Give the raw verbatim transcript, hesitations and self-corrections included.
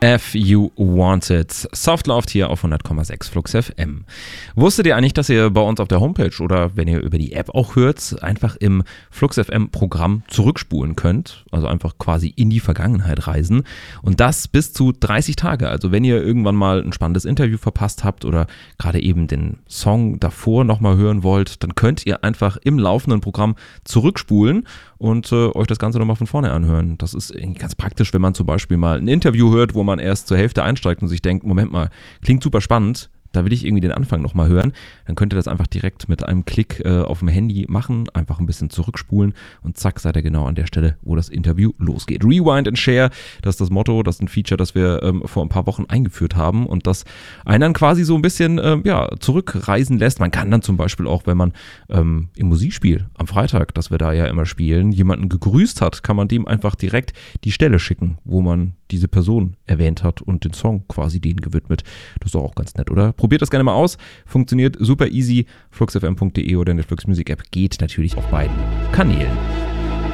If You Want It. Softloft hier auf hundert Komma sechs Flux F M. Wusstet ihr eigentlich, dass ihr bei uns auf der Homepage oder wenn ihr über die App auch hört, einfach im Flux F M Programm zurückspulen könnt? Also einfach quasi in die Vergangenheit reisen. Und das bis zu dreißig Tage. Also wenn ihr irgendwann mal ein spannendes Interview verpasst habt oder gerade eben den Song davor nochmal hören wollt, dann könnt ihr einfach im laufenden Programm zurückspulen und äh, euch das Ganze nochmal von vorne anhören. Das ist irgendwie ganz praktisch, wenn man zum Beispiel mal ein Interview hört, wo man erst zur Hälfte einsteigt und sich denkt, Moment mal, klingt super spannend, da will ich irgendwie den Anfang nochmal hören, dann könnt ihr das einfach direkt mit einem Klick äh, auf dem Handy machen, einfach ein bisschen zurückspulen und zack, seid ihr genau an der Stelle, wo das Interview losgeht. Rewind and Share, das ist das Motto, das ist ein Feature, das wir ähm, vor ein paar Wochen eingeführt haben und das einen dann quasi so ein bisschen ähm, ja, zurückreisen lässt. Man kann dann zum Beispiel auch, wenn man ähm, im Musikspiel am Freitag, das wir da ja immer spielen, jemanden gegrüßt hat, kann man dem einfach direkt die Stelle schicken, wo man diese Person erwähnt hat und den Song quasi denen gewidmet. Das ist doch auch ganz nett, oder? Probiert das gerne mal aus. Funktioniert super easy. fluxfm punkt de oder in der Flux Music App geht natürlich auf beiden Kanälen.